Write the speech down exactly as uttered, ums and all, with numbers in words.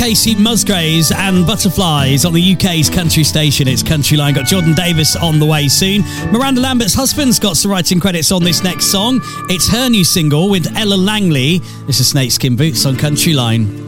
Casey Musgraves and Butterflies on the U K's country station. It's Country Line. Got Jordan Davis on the way soon. Miranda Lambert's husband's got some writing credits on this next song. It's her new single with Ella Langley. This is Snakeskin Boots on Country Line.